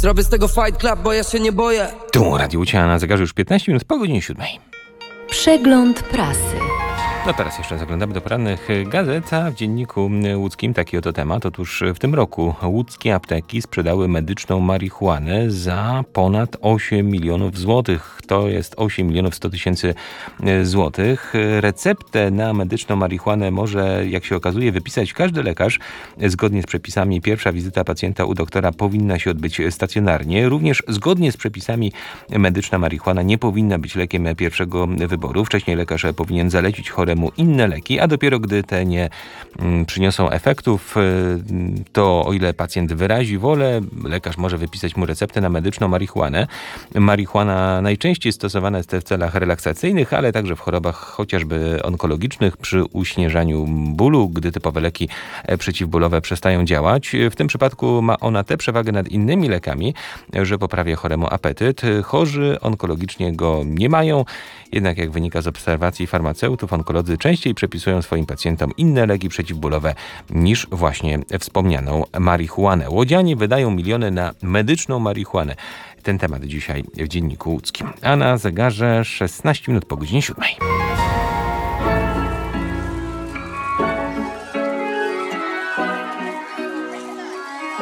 Zrobię z tego Fight Club, bo ja się nie boję. Tu Radio Łódź, a na zegarze już 15 minut po godzinie 7. Przegląd prasy. No teraz jeszcze zaglądamy do porannych gazet, a w Dzienniku Łódzkim taki oto temat. Otóż w tym roku łódzkie apteki sprzedały medyczną marihuanę za ponad 8 milionów złotych. To jest 8 milionów 100 tysięcy złotych. Receptę na medyczną marihuanę może, jak się okazuje, wypisać każdy lekarz. Zgodnie z przepisami pierwsza wizyta pacjenta u doktora powinna się odbyć stacjonarnie. Również zgodnie z przepisami medyczna marihuana nie powinna być lekiem pierwszego wyboru. Wcześniej lekarz powinien zalecić choremu inne leki, a dopiero gdy te nie przyniosą efektów, to o ile pacjent wyrazi wolę, lekarz może wypisać mu receptę na medyczną marihuanę. Marihuana najczęściej stosowana jest w celach relaksacyjnych, ale także w chorobach chociażby onkologicznych, przy uśnieżaniu bólu, gdy typowe leki przeciwbólowe przestają działać. W tym przypadku ma ona tę przewagę nad innymi lekami, że poprawia choremu apetyt. Chorzy onkologicznie go nie mają, jednak jak wynika z obserwacji farmaceutów, onkolodzy częściej przepisują swoim pacjentom inne leki przeciwbólowe niż właśnie wspomnianą marihuanę. Łodzianie wydają miliony na medyczną marihuanę. Ten temat dzisiaj w Dzienniku Łódzkim. A na zegarze 16 minut po godzinie 7.